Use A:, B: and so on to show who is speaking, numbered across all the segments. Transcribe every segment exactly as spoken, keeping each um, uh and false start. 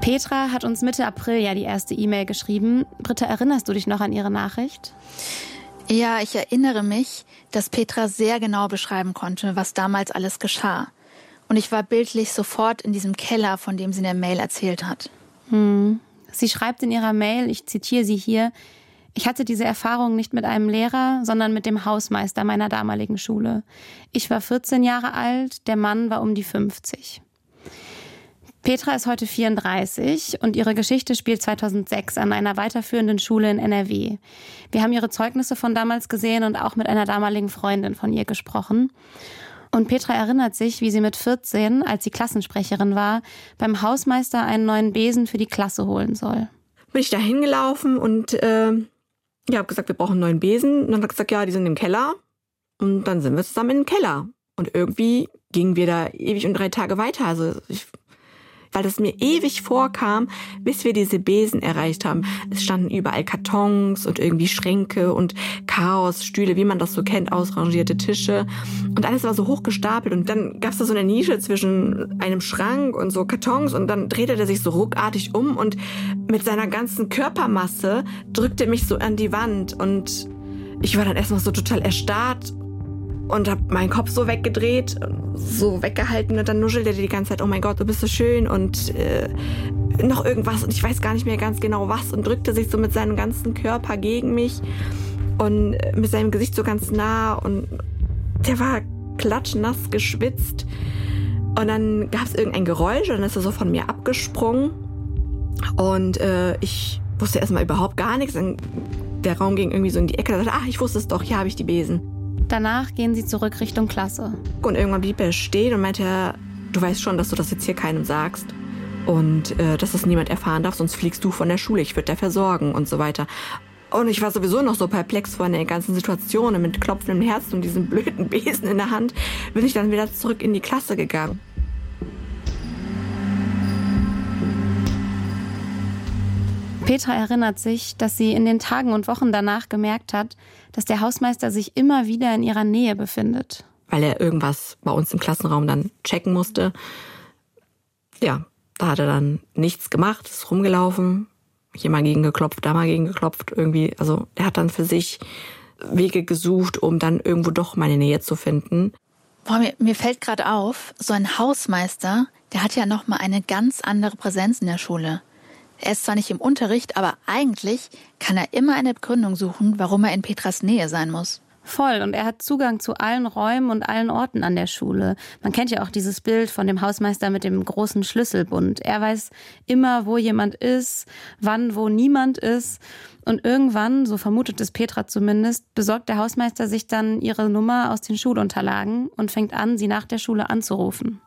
A: Petra hat uns Mitte April ja die erste E-Mail geschrieben. Britta, erinnerst du dich noch an ihre Nachricht?
B: Ja, ich erinnere mich, dass Petra sehr genau beschreiben konnte, was damals alles geschah. Und ich war bildlich sofort in diesem Keller, von dem sie in der Mail erzählt hat.
A: Hm. Sie schreibt in ihrer Mail, ich zitiere sie hier: Ich hatte diese Erfahrung nicht mit einem Lehrer, sondern mit dem Hausmeister meiner damaligen Schule. Ich war vierzehn Jahre alt, der Mann war um die fünfzig. Petra ist heute vierunddreißig und ihre Geschichte spielt zweitausendsechs an einer weiterführenden Schule in N R W. Wir haben ihre Zeugnisse von damals gesehen und auch mit einer damaligen Freundin von ihr gesprochen. Und Petra erinnert sich, wie sie mit vierzehn, als sie Klassensprecherin war, beim Hausmeister einen neuen Besen für die Klasse holen soll.
C: Bin ich da hingelaufen und äh, ja, habe gesagt, wir brauchen einen neuen Besen. Und dann hat er gesagt, ja, die sind im Keller. Und dann sind wir zusammen im Keller. Und irgendwie gingen wir da ewig und drei Tage weiter. Also ich, weil das mir ewig vorkam, bis wir diese Besen erreicht haben. Es standen überall Kartons und irgendwie Schränke und Chaos, Stühle, wie man das so kennt, ausrangierte Tische. Und alles war so hochgestapelt. Und dann gab es da so eine Nische zwischen einem Schrank und so Kartons. Und dann drehte er sich so ruckartig um und mit seiner ganzen Körpermasse drückte mich so an die Wand. Und ich war dann erstmal so total erstarrt und hab meinen Kopf so weggedreht, so weggehalten, und dann nuschelte der die ganze Zeit, oh mein Gott, du bist so schön und äh, noch irgendwas und ich weiß gar nicht mehr ganz genau was, und drückte sich so mit seinem ganzen Körper gegen mich und mit seinem Gesicht so ganz nah, und der war klatschnass geschwitzt, und dann gab es irgendein Geräusch und dann ist er so von mir abgesprungen und äh, ich wusste erstmal überhaupt gar nichts. Und der Raum ging irgendwie so in die Ecke, da dachte ich, ach, ich wusste es doch, hier habe ich die Besen.
A: Danach gehen sie zurück Richtung Klasse.
C: Und irgendwann blieb er stehen und meinte, du weißt schon, dass du das jetzt hier keinem sagst und äh, dass das niemand erfahren darf, sonst fliegst du von der Schule, ich würde dafür sorgen und so weiter. Und ich war sowieso noch so perplex von der ganzen Situation, und mit klopfendem Herzen und diesem blöden Besen in der Hand bin ich dann wieder zurück in die Klasse gegangen.
A: Petra erinnert sich, dass sie in den Tagen und Wochen danach gemerkt hat, dass der Hausmeister sich immer wieder in ihrer Nähe befindet.
C: Weil er irgendwas bei uns im Klassenraum dann checken musste. Ja, da hat er dann nichts gemacht, ist rumgelaufen, hier mal gegen geklopft, da mal gegen geklopft, irgendwie. Also er hat dann für sich Wege gesucht, um dann irgendwo doch meine Nähe zu finden.
B: Boah, mir, mir fällt gerade auf, so ein Hausmeister, der hat ja noch mal eine ganz andere Präsenz in der Schule. Er ist zwar nicht im Unterricht, aber eigentlich kann er immer eine Begründung suchen, warum er in Petras Nähe sein muss.
A: Voll, und er hat Zugang zu allen Räumen und allen Orten an der Schule. Man kennt ja auch dieses Bild von dem Hausmeister mit dem großen Schlüsselbund. Er weiß immer, wo jemand ist, wann, wo niemand ist. Und irgendwann, so vermutet es Petra zumindest, besorgt der Hausmeister sich dann ihre Nummer aus den Schulunterlagen und fängt an, sie nach der Schule anzurufen.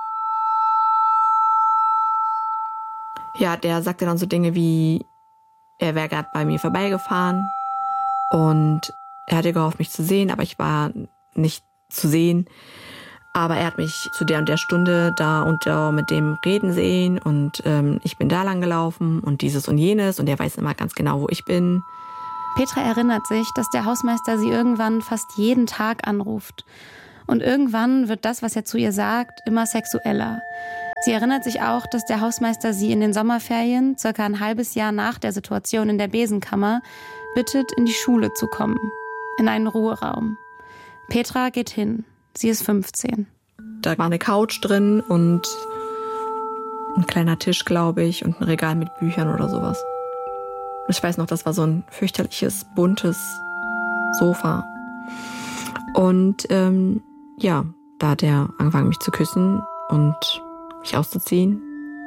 C: Ja, der sagte dann so Dinge wie, er wäre gerade bei mir vorbeigefahren und er hatte gehofft, mich zu sehen, aber ich war nicht zu sehen. Aber er hat mich zu der und der Stunde da und da mit dem reden sehen, und ähm, ich bin da lang gelaufen und dieses und jenes, und er weiß immer ganz genau, wo ich bin.
A: Petra erinnert sich, dass der Hausmeister sie irgendwann fast jeden Tag anruft. Und irgendwann wird das, was er zu ihr sagt, immer sexueller. Sie erinnert sich auch, dass der Hausmeister sie in den Sommerferien, circa ein halbes Jahr nach der Situation in der Besenkammer, bittet, in die Schule zu kommen, in einen Ruheraum. Petra geht hin. Sie ist fünfzehn.
C: Da war eine Couch drin und ein kleiner Tisch, glaube ich, und ein Regal mit Büchern oder sowas. Ich weiß noch, das war so ein fürchterliches, buntes Sofa. Und ähm, ja, da hat er angefangen, mich zu küssen und mich auszuziehen.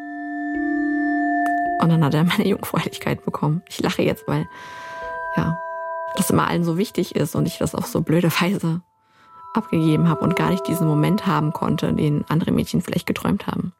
C: Und dann hat er meine Jungfräulichkeit bekommen. Ich lache jetzt, weil ja, das immer allen so wichtig ist und ich das auf so blöde Weise abgegeben habe und gar nicht diesen Moment haben konnte, den andere Mädchen vielleicht geträumt haben.